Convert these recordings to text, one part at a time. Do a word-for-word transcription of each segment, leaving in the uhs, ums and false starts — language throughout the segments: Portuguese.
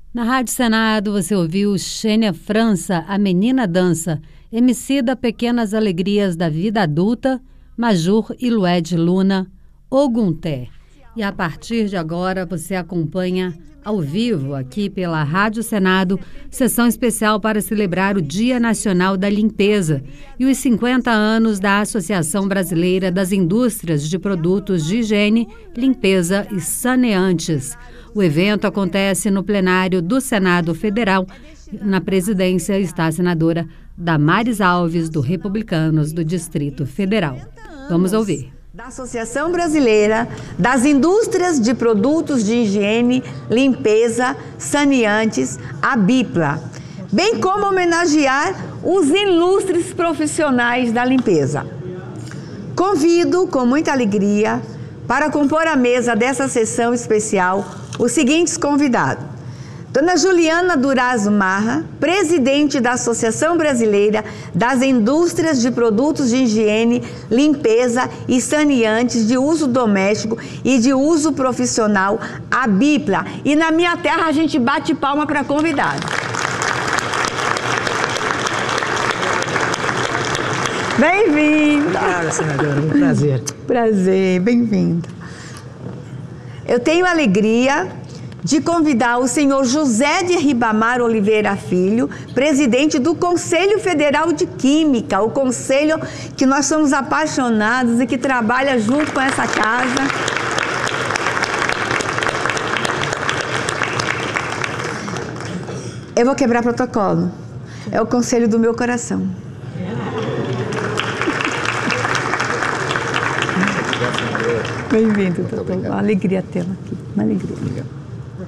Na Rádio Senado, você ouviu Xênia França, A Menina Dança, Emicida Pequenas Alegrias da Vida Adulta, Majur e Lued Luna, Ogunté. E a partir de agora você acompanha ao vivo aqui pela Rádio Senado, sessão especial para celebrar o Dia Nacional da Limpeza e os cinquenta anos da Associação Brasileira das Indústrias de Produtos de Higiene, Limpeza e Saneantes. O evento acontece no plenário do Senado Federal. Na presidência está a senadora Damares Alves, do Republicanos do Distrito Federal. Vamos ouvir. Da Associação Brasileira das Indústrias de Produtos de Higiene, Limpeza, Saneantes, a BIPLA, bem como homenagear os ilustres profissionais da limpeza. Convido com muita alegria para compor a mesa dessa sessão especial os seguintes convidados: Dona Juliana Durazo Marra, presidente da Associação Brasileira das Indústrias de Produtos de Higiene, Limpeza e Saneantes de Uso Doméstico e de Uso Profissional, a BIPLA. E na minha terra a gente bate palma para convidado. Bem-vinda! Obrigada, senadora. Um prazer. Prazer, bem-vinda. Eu tenho a alegria de convidar o senhor José de Ribamar Oliveira Filho, presidente do Conselho Federal de Química, o conselho que nós somos apaixonados e que trabalha junto com essa casa. Eu vou quebrar protocolo. É o conselho do meu coração. Bem-vindo, doutor. Uma alegria tê-lo aqui. Uma alegria. Obrigado.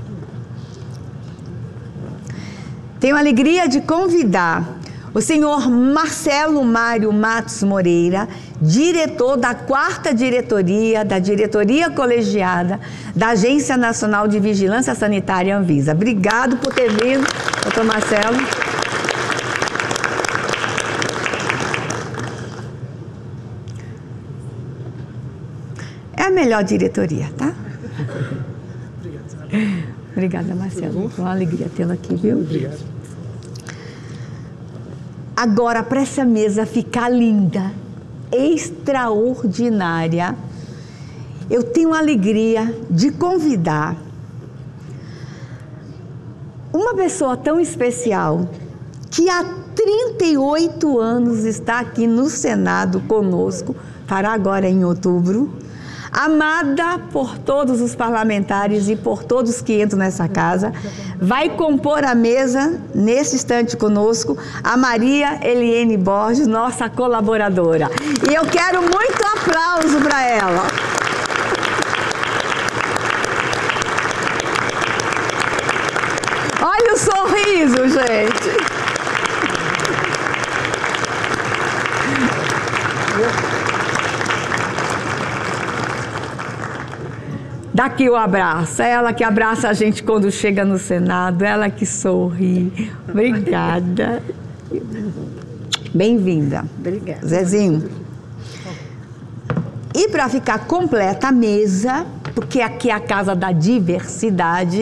Tenho a alegria de convidar o senhor Marcelo Mário Matos Moreira, diretor da quarta diretoria, da diretoria colegiada da Agência Nacional de Vigilância Sanitária, Anvisa. Obrigado por ter vindo, doutor Marcelo. É a melhor diretoria, tá? Obrigada, Marcelo. Foi uma alegria tê-lo aqui, viu? Obrigado. Agora, para essa mesa ficar linda, extraordinária, eu tenho a alegria de convidar uma pessoa tão especial que há trinta e oito anos está aqui no Senado conosco, fará agora em outubro, amada por todos os parlamentares e por todos que entram nessa casa, vai compor a mesa, nesse instante conosco, a Maria Eliene Borges, nossa colaboradora. E eu quero muito aplauso para ela. Olha o sorriso, gente. Daqui o abraço, é ela que abraça a gente quando chega no Senado, ela que sorri. Obrigada. Bem-vinda. Obrigada. Zezinho. E para ficar completa a mesa, porque aqui é a casa da diversidade,